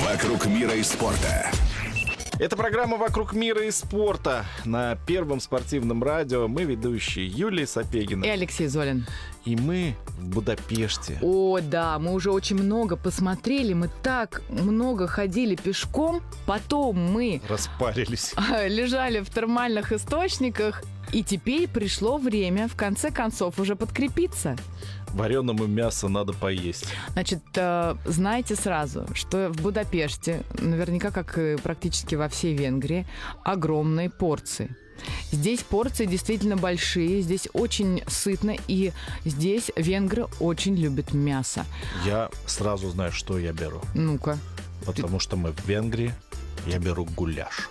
«Вокруг мира и спорта». Это программа «Вокруг мира и спорта» на Первом спортивном радио. Мы ведущие Юлия Сапегина. И Алексей Золин. И мы в Будапеште. О, да, мы уже очень много посмотрели, мы так много ходили пешком, потом мы Распарились. лежали в термальных источниках, и теперь пришло время, в конце концов, уже подкрепиться. Вареному мясу надо поесть. Значит, знайте сразу, что в Будапеште, наверняка, как и практически во всей Венгрии, огромные порции. Здесь порции действительно большие, здесь очень сытно, и здесь венгры очень любят мясо. Я сразу знаю, что я беру. Ну-ка. Потому что мы в Венгрии, я беру гуляш.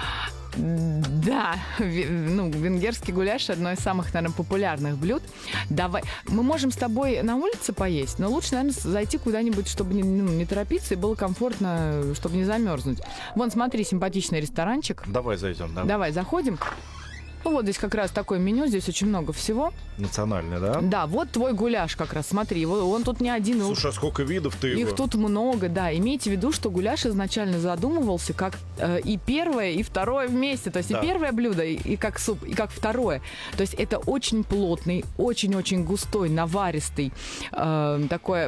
Да, венгерский гуляш – одно из самых, наверное, популярных блюд. Давай, мы можем с тобой на улице поесть, но лучше, наверное, зайти куда-нибудь, чтобы не торопиться и было комфортно, чтобы не замерзнуть. Вон, смотри, симпатичный ресторанчик. Давай зайдем. Давай, заходим. Ну, вот здесь как раз такое меню, здесь очень много всего. Национальный, да? Да, вот твой гуляш как раз, смотри, он тут не один. Слушай, а сколько видов ты его? Их тут много, да. Имейте в виду, что гуляш изначально задумывался как и первое, и второе вместе. То есть и первое блюдо, и как суп, и как второе. То есть это очень плотный, очень-очень густой, наваристый, такое,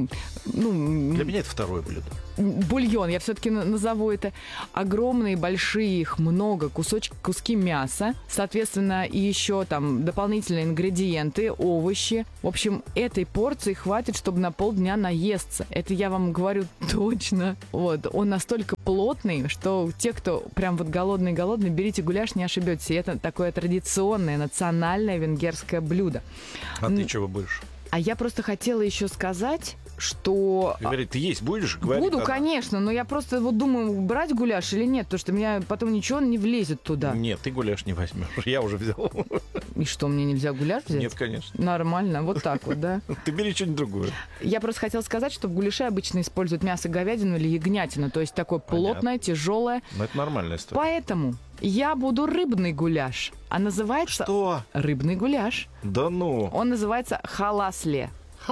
Для меня это второе блюдо. Бульон, я все-таки назову это. Огромные, большие, их много, куски мяса. Соответственно, и еще там дополнительные ингредиенты, овощи. В общем, этой порции хватит, чтобы на полдня наесться. Это я вам говорю точно. Вот. Он настолько плотный, что те, кто прям вот голодный, берите гуляш, не ошибетесь. И это такое традиционное, национальное венгерское блюдо. А ты чего будешь? А я просто хотела еще сказать, что... Говорит, ты есть будешь? Говори, Буду, тогда. конечно, но я просто вот думаю, брать гуляш или нет, потому что у меня потом ничего не влезет туда. Нет, ты гуляш не возьмешь. Я уже взял. И что, мне нельзя гуляш взять? Нет, конечно. Нормально, вот так вот, да? Ты бери что-нибудь другое. Я просто хотела сказать, что в гуляше обычно используют мясо говядину или ягнятину, то есть такое плотное, тяжелое. Но это нормальная история. Поэтому я буду рыбный гуляш, а называется... Что? Рыбный гуляш. Да ну. Он называется халасле.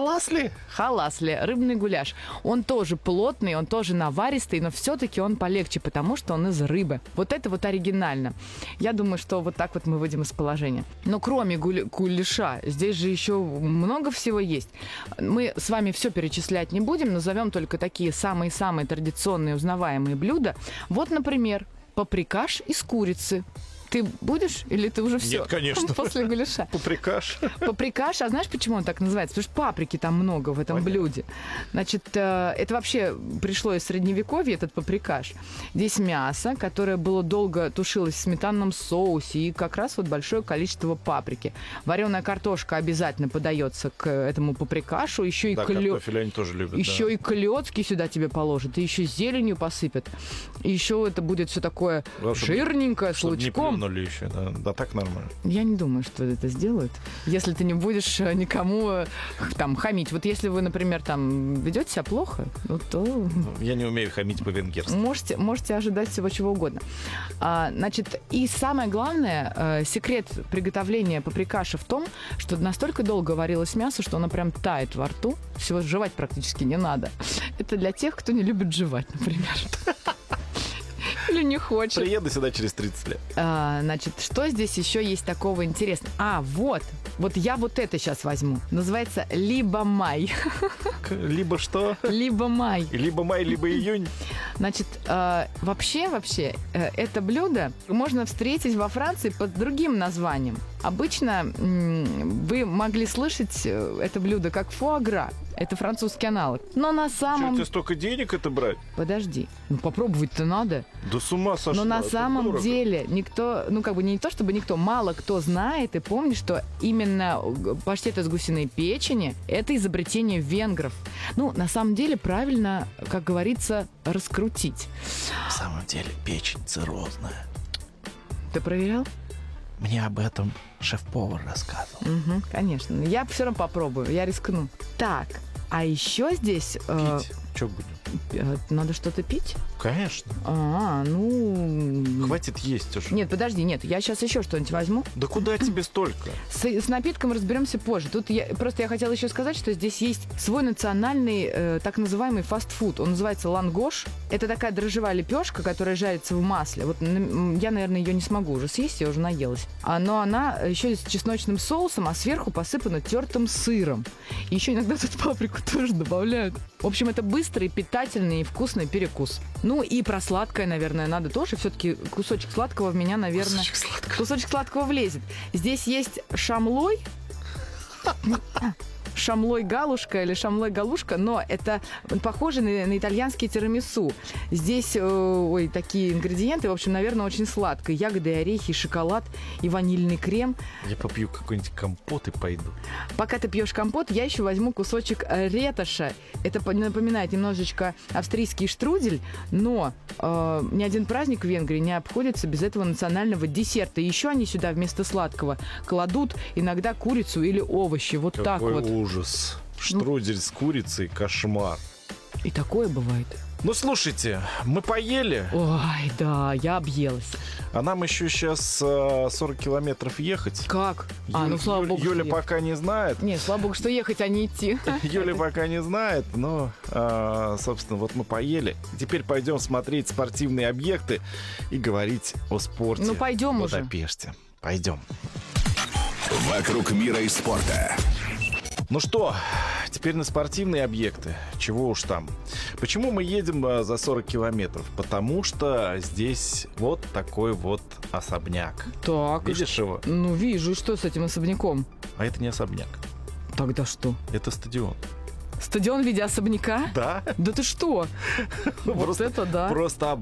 Халасли? Рыбный гуляш. Он тоже плотный, он тоже наваристый, но все-таки он полегче, потому что он из рыбы. Вот это вот оригинально. Я думаю, что вот так вот мы выйдем из положения. Но кроме гуляша, здесь же еще много всего есть. Мы с вами все перечислять не будем, назовем только такие самые-самые традиционные узнаваемые блюда. Вот, например, паприкаш из курицы. Ты будешь или ты уже все? Нет, конечно. После гуляша. Паприкаш, а знаешь, почему он так называется? Потому что паприки там много в этом блюде. Значит, это вообще пришло из Средневековья, этот паприкаш. Здесь мясо, которое было долго тушилось в сметанном соусе, и как раз вот большое количество паприки. Вареная картошка обязательно подается к этому паприкашу. Еще и картофель они тоже любят. Еще и клёцки сюда тебе положат, и еще зеленью посыпят. И еще это будет все такое жирненькое, с лучком. Еще, да, так нормально. Я не думаю, что это сделают, если ты не будешь никому там хамить. Вот если вы, например, там ведете себя плохо, то... Я не умею хамить по-венгерски. Можете ожидать всего чего угодно. Значит, и самое главное, секрет приготовления паприкаша в том, что настолько долго варилось мясо, что оно прям тает во рту. Всего жевать практически не надо. Это для тех, кто не любит жевать, например. Или не хочет. Приеду сюда через 30 лет. Значит, что здесь еще есть такого интересного? Вот я вот это сейчас возьму. Называется либо май. Либо что? Либо май. Либо май, либо июнь. Значит, вообще, это блюдо можно встретить во Франции под другим названием. Обычно вы могли слышать это блюдо как фуагра. Это французский аналог. Но на самом... Что, тебе столько денег это брать? Подожди. Попробовать-то надо. Да с ума сошла. Но на самом деле никто, не то чтобы никто, мало кто знает и помнит, что именно паштет из гусиной печени – это изобретение венгров. На самом деле, правильно, как говорится, раскрутить. На самом деле печень циррозная. Ты проверял? Мне об этом шеф-повар рассказывал. Угу, конечно. Я все равно попробую, я рискну. Так, а еще здесь... Пить. Что будем? Надо что-то пить? Конечно. Ну... Хватит есть уже. Нет, подожди, нет, я сейчас еще что-нибудь возьму. Да куда тебе столько? С напитком разберемся позже. Тут я хотела еще сказать, что здесь есть свой национальный так называемый фастфуд. Он называется лангош. Это такая дрожжевая лепешка, которая жарится в масле. Вот я, наверное, ее не смогу уже съесть, я уже наелась. Но она еще с чесночным соусом, а сверху посыпана тертым сыром. И еще иногда тут паприку тоже добавляют. В общем, это быстрый, питательный и вкусный перекус. Ну и про сладкое, наверное, надо тоже. Все-таки кусочек сладкого в меня, наверное... Кусочек сладкого влезет. Здесь есть шамлой. Шамлой-галушка или шамлой-галушка, но это похоже на итальянский тирамису. Здесь такие ингредиенты, в общем, наверное, очень сладко. Ягоды, орехи, шоколад и ванильный крем. Я попью какой-нибудь компот и пойду. Пока ты пьешь компот, я еще возьму кусочек ретоша. Это напоминает немножечко австрийский штрудель, но ни один праздник в Венгрии не обходится без этого национального десерта. И еще они сюда вместо сладкого кладут иногда курицу или овощи. Вот Какой так вот. ужас. Штрудель с курицей, кошмар. И такое бывает. Ну, слушайте, мы поели, Ой, да, я объелась. а нам еще сейчас 40 километров ехать. Как? Слава богу, Юля что пока не знает. ехать. Не, слава богу, что ехать, а не идти. Юля пока не знает, но, собственно, вот мы поели. Теперь пойдем смотреть спортивные объекты и говорить о спорте. Ну, пойдем в уже. Будапеште. Пойдем. «Вокруг мира и спорта». Ну что, теперь на спортивные объекты. Чего уж там. Почему мы едем за 40 километров? Потому что здесь вот такой вот особняк. Так, Видишь его? ну вижу, что с этим особняком? А это не особняк. Тогда что? Это стадион. Стадион в виде особняка? Да? Да ты что? Вот Просто- это да. Просто